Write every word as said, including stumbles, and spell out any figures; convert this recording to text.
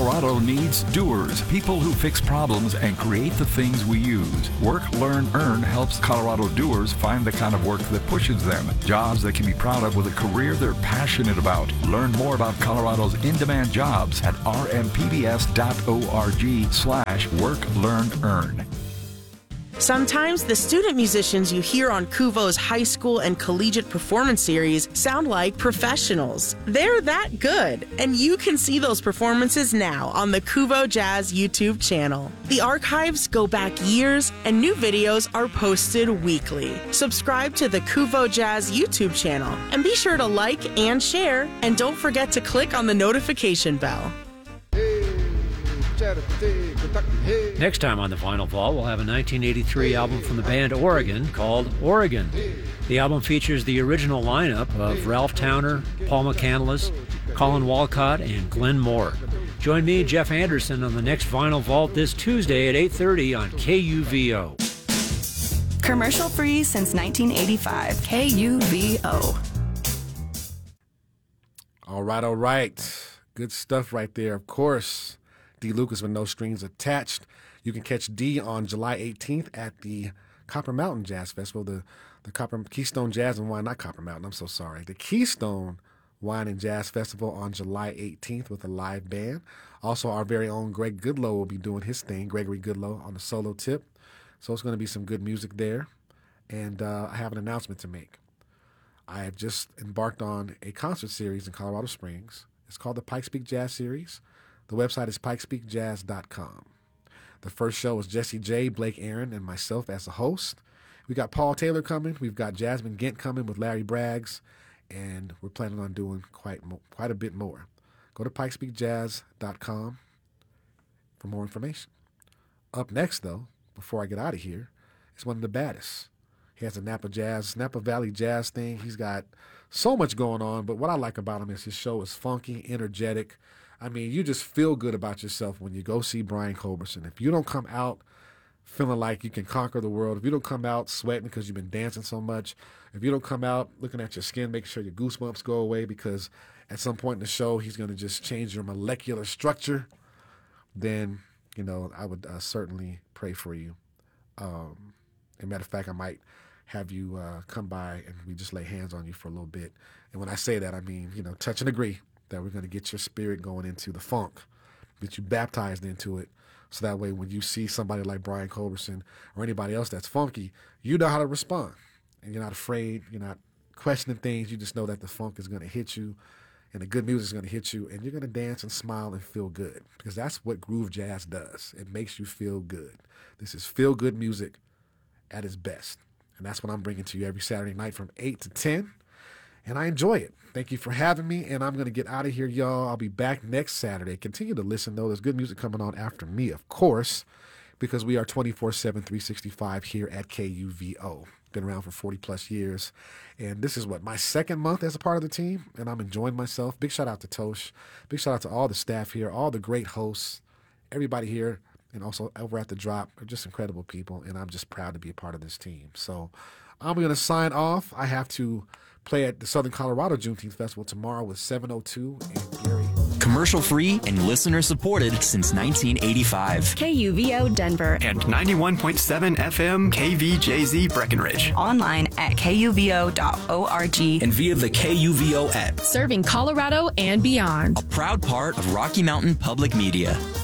Colorado needs doers, people who fix problems and create the things we use. Work, Learn, Earn helps Colorado doers find the kind of work that pushes them, jobs they can be proud of with a career they're passionate about. Learn more about Colorado's in-demand jobs at r m p b s dot org slash work, learn, earn. Sometimes the student musicians you hear on Kuvo's high school and collegiate performance series sound like professionals. They're that good, and you can see those performances now on the Kuvo Jazz YouTube channel. The archives go back years, and new videos are posted weekly. Subscribe to the Kuvo Jazz YouTube channel, and be sure to like and share, and don't forget to click on the notification bell. Next time on the Vinyl Vault, we'll have a nineteen eighty-three album from the band Oregon called Oregon. The album features the original lineup of Ralph Towner, Paul McCandless, Colin Walcott, and Glenn Moore. Join me, Jeff Anderson, on the next Vinyl Vault this Tuesday at eight thirty on K U V O. Commercial free since nineteen eighty-five. K U V O. All right, all right. Good stuff right there. Of course, D. Lucas with No Strings Attached. You can catch D on July eighteenth at the Copper Mountain Jazz Festival, the, the Copper Keystone Jazz and Wine, not Copper Mountain, I'm so sorry. The Keystone Wine and Jazz Festival on July eighteenth with a live band. Also, our very own Greg Goodlow will be doing his thing, Gregory Goodlow, on the solo tip. So it's going to be some good music there. And uh, I have an announcement to make. I have just embarked on a concert series in Colorado Springs. It's called the Pikes Peak Jazz Series. The website is pikes peak jazz dot com. The first show is Jesse J, Blake Aaron, and myself as the host. We got Paul Taylor coming. We've got Jasmine Gent coming with Larry Braggs, and we're planning on doing quite mo- quite a bit more. Go to pikes peak jazz dot com for more information. Up next, though, before I get out of here, is one of the baddest. He has a Napa Jazz, Napa Valley Jazz thing. He's got so much going on, but what I like about him is his show is funky, energetic. I mean, you just feel good about yourself when you go see Brian Culberson. If you don't come out feeling like you can conquer the world, if you don't come out sweating because you've been dancing so much, if you don't come out looking at your skin, making sure your goosebumps go away because at some point in the show he's going to just change your molecular structure, then, you know, I would uh, certainly pray for you. Um, as a matter of fact, I might have you uh, come by and we just lay hands on you for a little bit. And when I say that, I mean, you know, touch and agree that we're going to get your spirit going into the funk, get you baptized into it, so that way when you see somebody like Brian Culberson or anybody else that's funky, you know how to respond. And you're not afraid, you're not questioning things, you just know that the funk is going to hit you and the good music is going to hit you, and you're going to dance and smile and feel good, because that's what groove jazz does. It makes you feel good. This is feel-good music at its best, and that's what I'm bringing to you every Saturday night from eight to ten. And I enjoy it. Thank you for having me, and I'm going to get out of here, y'all. I'll be back next Saturday. Continue to listen, though. There's good music coming on after me, of course, because we are twenty-four seven, three sixty-five here at K U V O. Been around for forty-plus years, and this is, what, my second month as a part of the team, and I'm enjoying myself. Big shout-out to Tosh. Big shout-out to all the staff here, all the great hosts, everybody here, and also over at The Drop are just incredible people, and I'm just proud to be a part of this team. So I'm going to sign off. I have to play at the Southern Colorado Juneteenth Festival tomorrow with seven oh two and Gary. Commercial free and listener supported since nineteen eighty-five. K U V O Denver. And ninety-one point seven F M K V J Z Breckenridge. Online at K U V O dot org. And via the K U V O app. Serving Colorado and beyond. A proud part of Rocky Mountain Public Media.